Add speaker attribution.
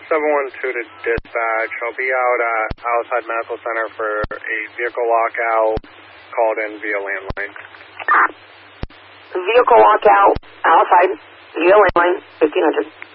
Speaker 1: 712 to dispatch. I'll be out outside Medical Center for a vehicle lockout. Called in via landline.
Speaker 2: Vehicle lockout outside via landline, 1500.